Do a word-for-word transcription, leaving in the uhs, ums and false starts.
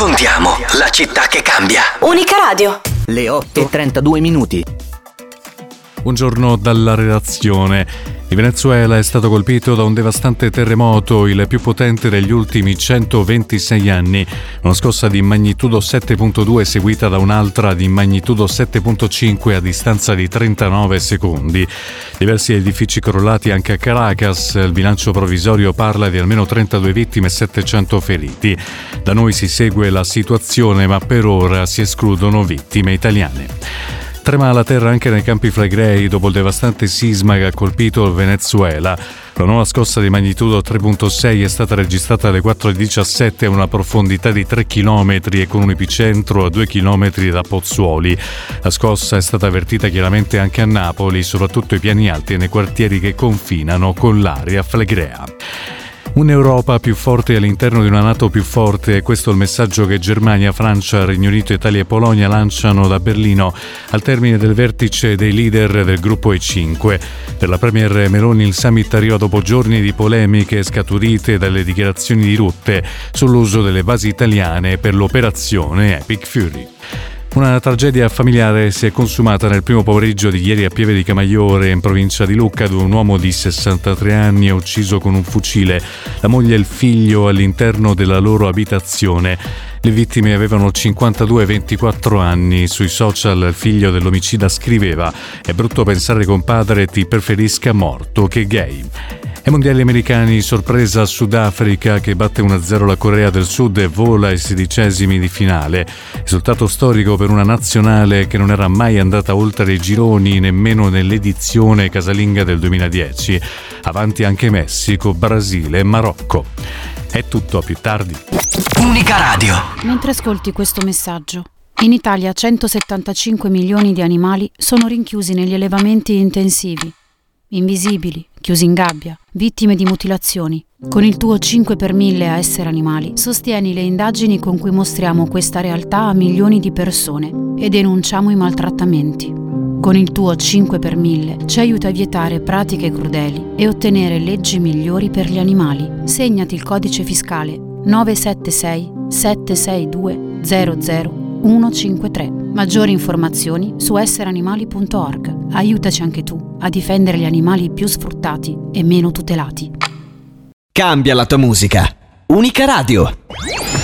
raccontiamo la città che cambia. Unica Radio. Le otto e trentadue minuti. Buongiorno dalla redazione. Il Venezuela è stato colpito da un devastante terremoto, il più potente degli ultimi centoventisei anni. Una scossa di magnitudo sette virgola due seguita da un'altra di magnitudo sette virgola cinque a distanza di trentanove secondi. Diversi edifici crollati anche a Caracas. Il bilancio provvisorio parla di almeno trentadue vittime e settecento feriti. Da noi si segue la situazione, ma per ora si escludono vittime italiane. Trema la terra anche nei Campi Flegrei dopo il devastante sisma che ha colpito il Venezuela. La nuova scossa di magnitudo tre virgola sei è stata registrata alle quattro e diciassette a una profondità di tre chilometri e con un epicentro a due chilometri da Pozzuoli. La scossa è stata avvertita chiaramente anche a Napoli, soprattutto ai piani alti e nei quartieri che confinano con l'area flegrea. Un'Europa più forte all'interno di una NATO più forte, questo è il messaggio che Germania, Francia, Regno Unito, Italia e Polonia lanciano da Berlino al termine del vertice dei leader del gruppo E cinque. Per la premier Meloni il summit arriva dopo giorni di polemiche scaturite dalle dichiarazioni di Rutte sull'uso delle basi italiane per l'operazione Epic Fury. Una tragedia familiare si è consumata nel primo pomeriggio di ieri a Pieve di Camaiore, in provincia di Lucca, dove un uomo di sessantatré anni è ucciso con un fucile, la moglie e il figlio all'interno della loro abitazione. Le vittime avevano cinquantadue e ventiquattro anni. Sui social il figlio dell'omicida scriveva: «È brutto pensare, compadre, ti preferisca morto che gay». Ai mondiali americani, sorpresa Sudafrica che batte uno a zero la Corea del Sud e vola ai sedicesimi di finale. Risultato storico per una nazionale che non era mai andata oltre i gironi nemmeno nell'edizione casalinga del duemiladieci. Avanti anche Messico, Brasile e Marocco. È tutto, a più tardi. Unica Radio. Mentre ascolti questo messaggio, in Italia centosettantacinque milioni di animali sono rinchiusi negli allevamenti intensivi. Invisibili, chiusi in gabbia, vittime di mutilazioni. Con il tuo cinque per mille a Essere Animali sostieni le indagini con cui mostriamo questa realtà a milioni di persone e denunciamo i maltrattamenti. Con il tuo cinque per mille ci aiuta a vietare pratiche crudeli e ottenere leggi migliori per gli animali. Segnati il codice fiscale nove sette sei sette sei due zero zero uno cinque tre. Maggiori informazioni su essere animali punto org. Aiutaci anche tu a difendere gli animali più sfruttati e meno tutelati. Cambia la tua musica. Unica Radio.